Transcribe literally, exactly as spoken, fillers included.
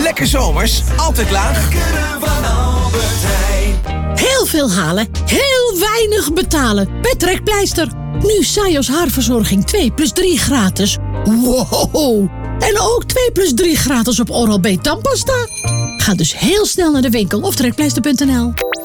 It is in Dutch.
Lekker zomers, altijd laag. Heel veel halen, heel weinig betalen. Bij Trekpleister. Nu Sajos haarverzorging twee plus drie gratis. Wow! En ook twee plus drie gratis op Oral-B tandpasta. Ga dus heel snel naar de winkel of trekpleister punt n l.